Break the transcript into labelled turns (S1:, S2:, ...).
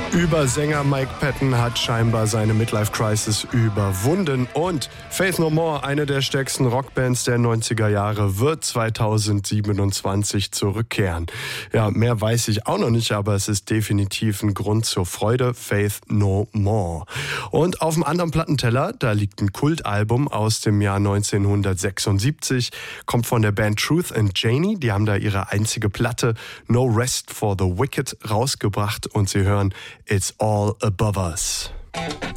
S1: Übersänger Mike Patton hat scheinbar seine Midlife-Crisis überwunden und Faith No More, eine der stärksten Rockbands der 90er Jahre, wird 2027 zurückkehren. Ja, mehr weiß ich auch noch nicht, aber es ist definitiv ein Grund zur Freude. Faith No More. Und auf dem anderen Plattenteller, da liegt ein Kultalbum aus dem Jahr 1976, kommt von der Band Truth and Janie. Die haben da ihre einzige Platte No Rest for the Wicked rausgebracht und sie hören It's All Above Us.